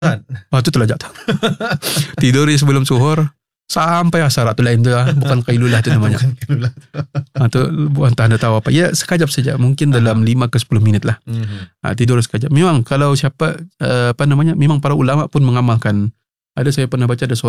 Itu telajat. Tidur sebelum zuhur sampai asar, itu lain tu lah. Bukan kailulah tu namanya. Itu entah anda tahu apa. Ya sekejap saja, mungkin dalam 5 ke 10 minit lah. Tidur sekejap. Memang kalau siapa memang para ulama pun mengamalkan. Ada saya pernah baca ada